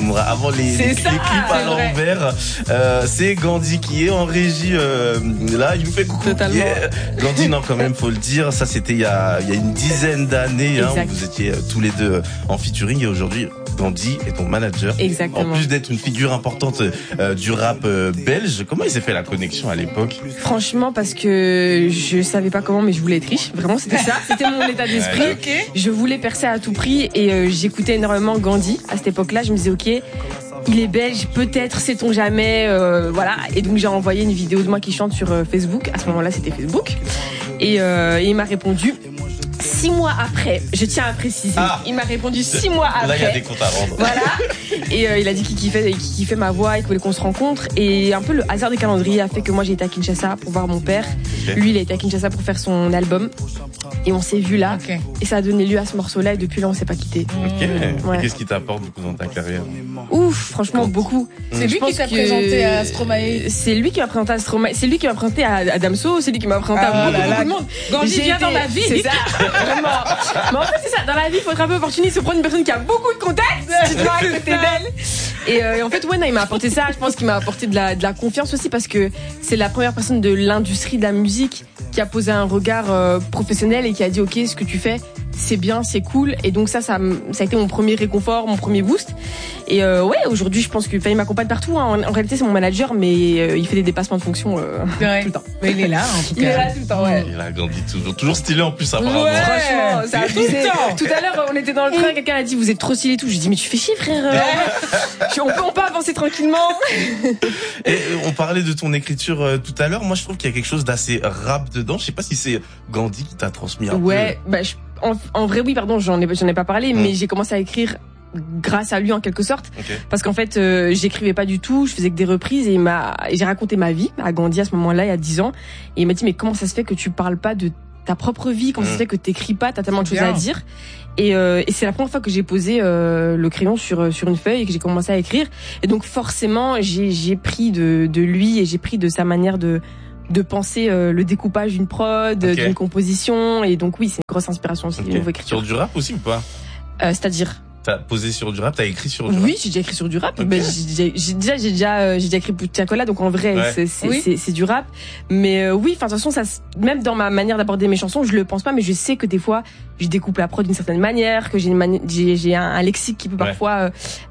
Moura. Avant les clips à l'envers, c'est Gandhi qui est en régie. Là, il nous fait coucou. Totalement. Gandhi, non, quand même, faut le dire. Ça, c'était il y a une dizaine d'années. Hein, où vous étiez tous les deux en featuring, et aujourd'hui, Gandhi est ton manager. Exactement. En plus d'être une figure importante du rap belge, comment il s'est fait la connexion à l'époque? Franchement, parce que je savais pas comment, mais je voulais être riche. Vraiment, c'était ça. C'était mon état d'esprit. Je voulais percer à tout prix et j'écoutais énormément Gandhi. À cette époque-là, je me disais, ok, il est belge, peut-être, sait-on jamais, voilà. Et donc, j'ai envoyé une vidéo de moi qui chante sur Facebook. À ce moment-là, c'était Facebook. Et il m'a répondu 6 mois après, je tiens à préciser, il m'a répondu 6 mois après. Là, il y a des comptes à rendre. Voilà. Et il a dit qu'il kiffait ma voix et qu'il voulait qu'on se rencontre. Et un peu le hasard du calendrier a fait que moi j'ai été à Kinshasa pour voir mon père. Lui, il a été à Kinshasa pour faire son album. Et on s'est vu là. Et ça a donné lieu à ce morceau-là. Et depuis là, on s'est pas quitté. Ouais. Qu'est-ce qui t'apporte du coup dans ta carrière? Ouf, franchement, beaucoup. C'est lui qui t'a présenté à Stromae. C'est lui qui m'a présenté à Stromae. C'est lui qui m'a présenté à Damso. C'est lui qui m'a présenté à beaucoup de monde. Gandhi vient dans ma vie. C'est ça, vraiment. Mais en fait, c'est ça. Dans la vie, il faut être un peu opportuniste. Il faut prendre une personne qui a beaucoup de contacts. Tu te vois à côté d'elle. Et en fait, ouais, non, il m'a apporté ça. Je pense qu'il m'a apporté de la confiance aussi parce que c'est la première personne de l'industrie de la musique qui a posé un regard professionnel et qui a dit, ok, ce que tu fais, c'est bien, c'est cool. Et donc ça a été mon premier réconfort, mon premier boost. Et ouais, aujourd'hui, je pense qu'il m'accompagne partout. Hein. En réalité, c'est mon manager, mais il fait des dépassements de fonction tout le temps. Mais il est là, en tout cas. Il est là tout le temps, ouais. Il a grandi toujours stylé en plus, apparemment. Ouais, franchement, ça a abusé. Tout à l'heure, on était dans le train, quelqu'un a dit, vous êtes trop stylé et tout. Je dis, mais tu fais chier, frère. On peut avancer tranquillement. Et on parlait de ton écriture tout à l'heure. Moi, je trouve qu'il y a quelque chose d'assez rap dedans. Je sais pas si c'est Gandhi qui t'a transmis un peu. Ouais, bah, en vrai, oui, pardon, j'en ai pas parlé, mais j'ai commencé à écrire grâce à lui en quelque sorte, parce qu'en fait j'écrivais pas du tout, je faisais que des reprises et j'ai raconté ma vie à Gandhi à ce moment-là il y a 10 ans et il m'a dit mais comment ça se fait que tu parles pas de ta propre vie, comment ça se fait que t'écris pas, t'as tellement de choses à dire et c'est la première fois que j'ai posé le crayon sur une feuille et que j'ai commencé à écrire et donc forcément j'ai pris de lui et j'ai pris de sa manière de penser le découpage d'une prod, d'une composition et donc oui c'est une grosse inspiration aussi niveau écriture. Sur du rap aussi ou pas? C'est-à-dire t'as posé sur du rap, t'as écrit sur du rap? Oui, j'ai déjà écrit sur du rap. Ben, j'ai déjà écrit Poutiacola, donc en vrai, c'est du rap. Mais oui, enfin de toute façon, ça, même dans ma manière d'aborder mes chansons, je le pense pas, mais je sais que des fois, je découpe la prod d'une certaine manière, que j'ai un lexique qui peut parfois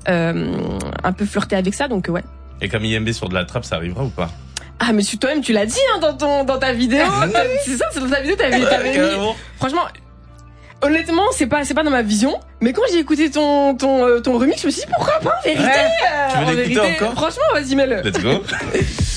un peu flirter avec ça, donc ouais. Et comme IMB sur de la trap, ça arrivera ou pas? Ah mais toi-même tu l'as dit hein, dans ta vidéo. C'est ça, c'est dans ta vidéo t'avais mis. Franchement. Honnêtement, c'est pas dans ma vision, mais quand j'ai écouté ton remix, je me suis dit pourquoi pas en vérité. Tu veux l'écouter encore? Franchement, vas-y mets-le. Let's go.